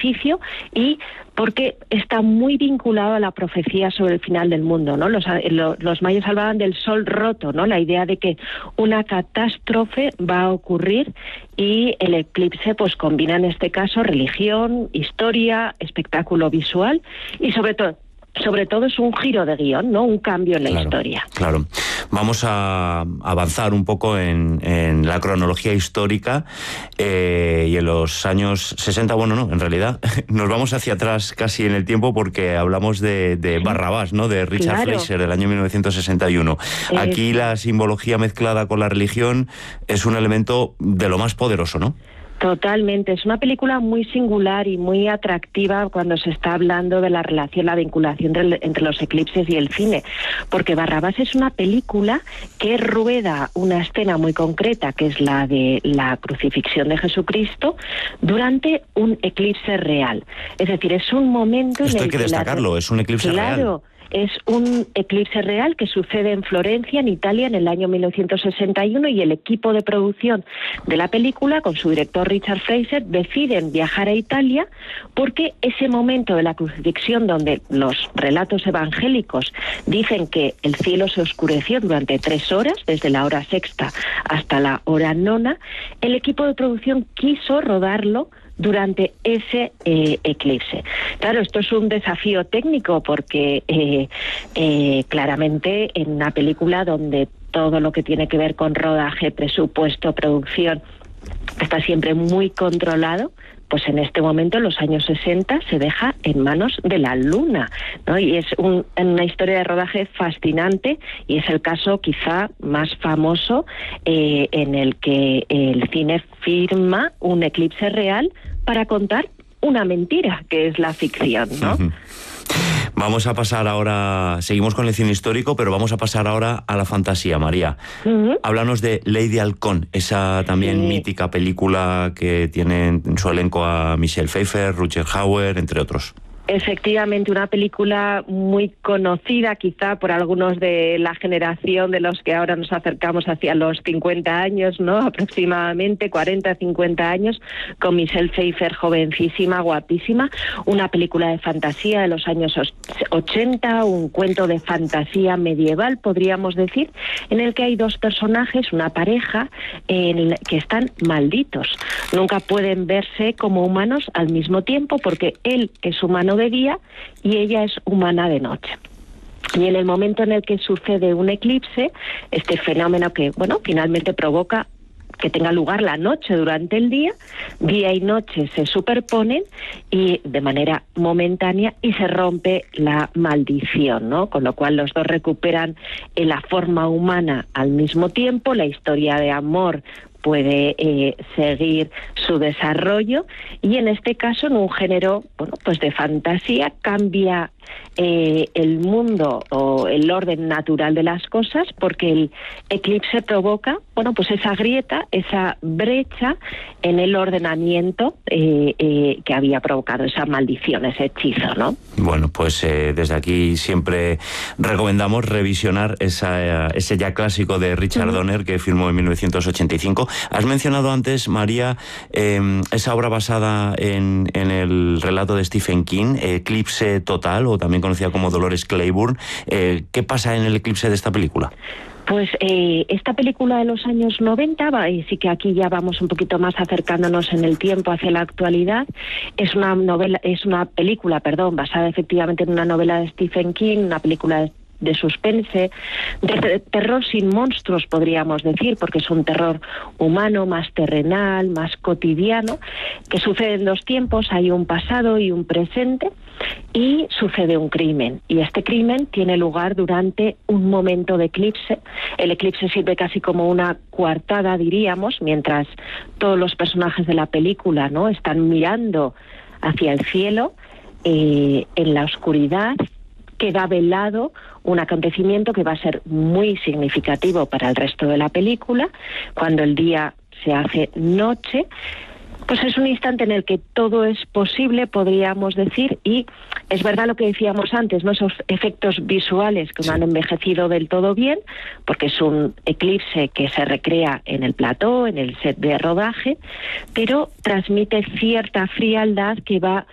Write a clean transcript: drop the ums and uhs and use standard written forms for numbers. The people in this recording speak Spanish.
edificio, y porque está muy vinculado a la profecía sobre el final del mundo, ¿no? Los mayas hablaban del sol roto, ¿no? La idea de que una catástrofe va a ocurrir, y el eclipse pues combina en este caso religión, historia, espectáculo visual y sobre todo es un giro de guión, ¿no? Un cambio en la historia. Claro. Vamos a avanzar un poco en la cronología histórica y en los años 60, bueno, no, en realidad nos vamos hacia atrás casi en el tiempo porque hablamos de Barrabás, ¿no? De Richard Fleischer, del año 1961. Aquí la simbología mezclada con la religión es un elemento de lo más poderoso, ¿no? Totalmente, es una película muy singular y muy atractiva cuando se está hablando de la relación, la vinculación entre los eclipses y el cine, porque Barrabás es una película que rueda una escena muy concreta, que es la de la crucifixión de Jesucristo, durante un eclipse real. Es decir, es un momento... Esto hay que destacarlo, es un eclipse real. Es un eclipse real que sucede en Florencia, en Italia, en el año 1961, y el equipo de producción de la película, con su director Richard Fleischer, deciden viajar a Italia porque ese momento de la crucifixión, donde los relatos evangélicos dicen que el cielo se oscureció durante 3 horas, desde la hora sexta hasta la hora nona, el equipo de producción quiso rodarlo durante ese eclipse. Claro, esto es un desafío técnico porque claramente en una película donde todo lo que tiene que ver con rodaje, presupuesto, producción, está siempre muy controlado, pues en este momento, en los años 60, se deja en manos de la luna, ¿no? Y es una historia de rodaje fascinante, y es el caso quizá más famoso en el que el cine firma un eclipse real para contar una mentira, que es la ficción, ¿no? Vamos a pasar ahora, seguimos con el cine histórico, pero vamos a pasar ahora a la fantasía, María. Háblanos de Lady Halcón, esa también mítica película que tiene en su elenco a Michelle Pfeiffer, Rutger Hauer, entre otros. Efectivamente, una película muy conocida quizá por algunos de la generación de los que ahora nos acercamos hacia los 50 años, ¿no? Aproximadamente 40, 50 años, con Michelle Pfeiffer jovencísima, guapísima. Una película de fantasía de los años 80, un cuento de fantasía medieval, podríamos decir, en el que hay 2 personajes, una pareja, que están malditos. Nunca pueden verse como humanos al mismo tiempo porque él es humano de día y ella es humana de noche. Y en el momento en el que sucede un eclipse, este fenómeno que, bueno, finalmente provoca que tenga lugar la noche durante el día y noche se superponen y de manera momentánea, y se rompe la maldición, ¿no? Con lo cual los dos recuperan la forma humana al mismo tiempo. La historia de amor puede seguir su desarrollo, y en este caso, en un género, bueno, pues de fantasía, cambia el mundo o el orden natural de las cosas, porque el eclipse provoca, bueno, pues esa grieta, esa brecha en el ordenamiento que había provocado esa maldición, ese hechizo, ¿no? Bueno, pues desde aquí siempre recomendamos revisionar ese ya clásico de Richard Donner que filmó en 1985. Has mencionado antes, María, esa obra basada en el relato de Stephen King, Eclipse Total, o también conocida como Dolores Claiborne. ¿Qué pasa en el eclipse de esta película? Pues esta película de los años 90, y sí que aquí ya vamos un poquito más acercándonos en el tiempo hacia la actualidad, es una película basada efectivamente en una novela de Stephen King, una película de suspense, de terror sin monstruos, podríamos decir, porque es un terror humano, más terrenal, más cotidiano, que sucede en 2 tiempos. Hay un pasado y un presente, y sucede un crimen, y este crimen tiene lugar durante un momento de eclipse. El eclipse sirve casi como una coartada, diríamos, mientras todos los personajes de la película, ¿no?, están mirando hacia el cielo, en la oscuridad queda velado un acontecimiento que va a ser muy significativo para el resto de la película. Cuando el día se hace noche, pues es un instante en el que todo es posible, podríamos decir, y es verdad lo que decíamos antes, ¿no?, esos efectos visuales que no han envejecido del todo bien, porque es un eclipse que se recrea en el plató, en el set de rodaje, pero transmite cierta frialdad que va